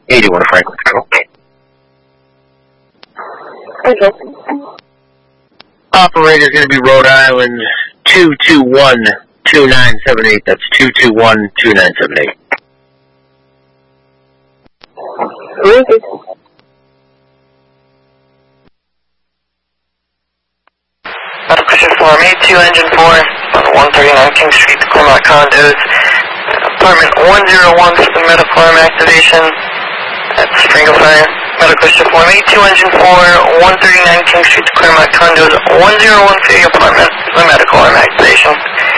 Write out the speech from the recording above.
81 Franklin Control. Okay. Operator is going to be Rhode Island 221-2978. That's 221-2978. Okay. Medical Shift Form 82, Engine 4, on 139 King Street, Claremont Condos. Apartment 101 for the medical arm activation. That's Springle Fire. Medical Shift Form 82, Engine 4, 139 King Street, Claremont Condos. 101 for the apartment for the medical arm activation.